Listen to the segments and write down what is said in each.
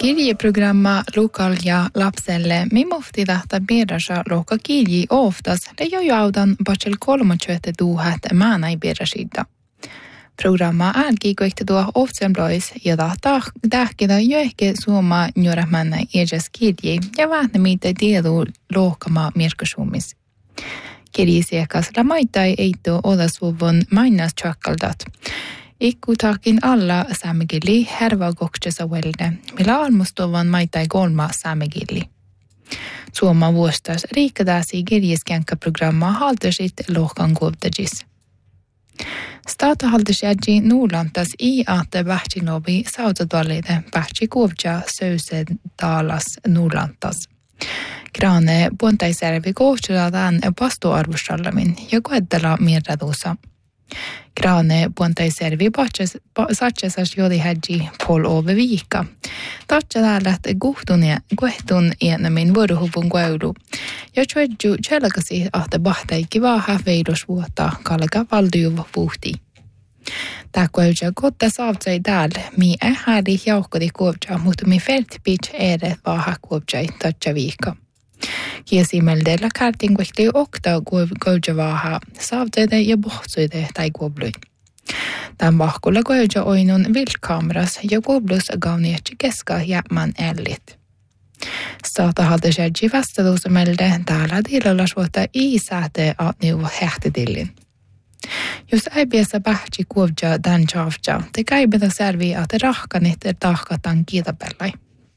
Kirjeprogramma Lokalja lapselle mimofti tahta bierasa loka kirji oftas leijoaudan bachel 30 000 maanai bierasida. Programma älki koikti tuo oftsenblois ja tahkida joehke suoma njorahmanna edes kirji ja vähne mitä tiedu lohkama mirkasumis. Kirjisiekas la maitai eito odasuvun mainas tjökkaldat. Ikkutakin alla saamegilli härvagoksessa welde, millä almustuvan maitai kolma saamegilli. Suoma vuostas riikkadasi kirjiskänkäprogramma haltasit lohkan kovdajis. Stata haltasjadji nuulantas i ate vähtinovi sautadvalide vähti kovdja söuse talas nuulantas. Grane puontaiservi kohtsudadan pastoarvustallamin ja koettela mirradusa. Grane puontaiservi satsasas jodihädji pol ove viikka. Tatsadallat guhtun ienamin vuorohuvun koulu. Ja tjuedju tjelkasi ahte bahtaikki vaaha veidosvuotta kalka valdujuva puhti. Tää koeudja kotta saavtsai täällä, mi hädi jauhkodi kuovja, mutta mi feltpitch eret vaaha kuovjai tatsa viikka. Kiesimeldellä kärtin kuehti okta koeudja vaaha saavtsaide ja bohtsuide tai kuovluin. Tämän vahkulla koeudja oinun viltkameras ja kuovlus gaunietsi keska jäämän ällit. Saata haltasjärji vastaduusamelde täällä tilallasvuotta i sääte atniuva hähtitillin. Jos äipiässä pähtsi kuovja dan tjavja, te käibätä servi at rahkanit tahkatan kiitapellai.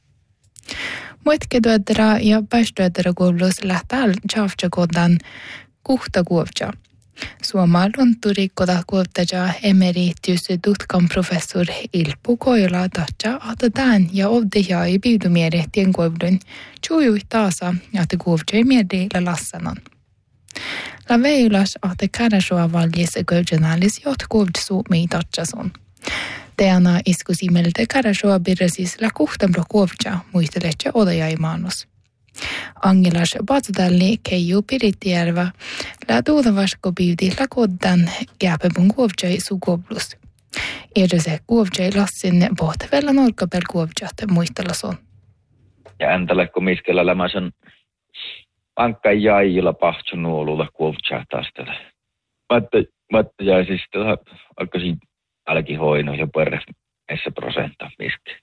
Muetkeduedra ja päistyödra kuovlus lähtääl tjavja kodan kuhta kuovja. Suoma lunturikkoda kuovtaja emeritius tutkan professor Ilpo Koila tatja at tän ja ovdeja i biudumierihtien kuovlun tjujui taasa at kuovjai miedillä lassanan. La veilas ahte kärasua valjis gaujanaalis jotkuuvdsu miitatsasun. Teana iskusimeltä kärasua birrasis la kuhtamro kuovja muisteletse odajaimaanus. Angelas patsadalli keiju Pirittijärva la tuudavasko biudi la koddan gääpebun kuovjai sukuoblus. Edese kuovjai lassin pohtavella norkapel kuovjat muistelason. Ja äntälä komiskella lämäsen ankka jäijillä pahtsu nuolulla kuovtsaa tästä. Matta jäi siis alkaisin alki hoino ja peressä prosenta miski.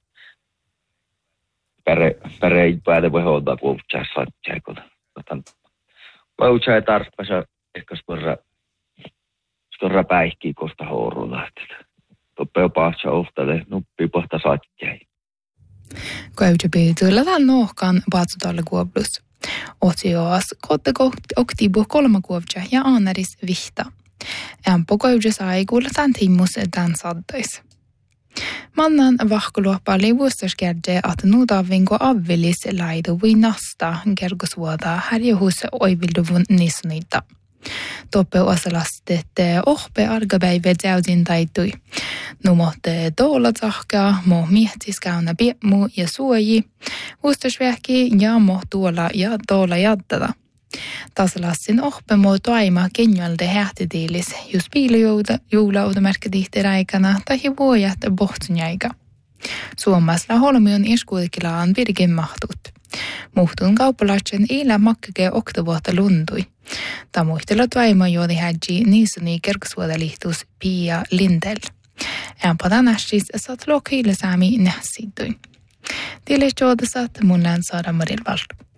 Päre ei päätä voi hoitaa kuovtsaa satjaa. Kuovtsaa ei tarpeessa ehkä skorra päihkiä kosta hourulla. Toppeo pahtsa oftalle nuppii pohta satjaa. Kuovtsaa piituilla tämän nohkan patsutalle kuovlus. Otsioas kottako oktibu 3 kuovja ja aaneris vihta. Ämpö kuovja sai kuulla tämän timmus tämän saddais. Mannan vahkuluopali vuostaskerje at nuudavinko avvilis laiduvui nasta kergosvuoda härjuhus oivilduvun nisuniita. Toppe osalastet ohpe argapäivät jäydin taitui. Numotte doola tahkaa, mo miehtiskäynä piemu ja suoji, vuostasvähki ja mo tuolla ja doola jaddada. Tasalassin ohpe mo toima kenjalde hähtitiilis, jos piilujuulautomärkkätihter aikana tai vuojat bohtsunjaika. Suomasla holmion iskuikilaan virgin mahtut. Muhtun kauppalaisen ilä makkake oktovuotta luntui. Tamuhtella toima juodi hädji niisuni kerksuoda lihtus Pia Lindell. Ämpata nässis saat lokhiille saami nähsiitui. Tielle juodasat mullan saada Marilvaldu.